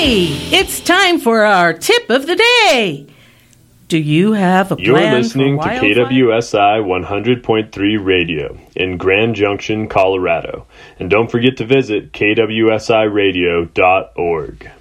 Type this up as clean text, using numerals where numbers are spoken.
It's time for our tip of the day. Do you have a plan? You're listening for to KWSI 100.3 Radio in Grand Junction, Colorado. And don't forget to visit kwsiradio.org.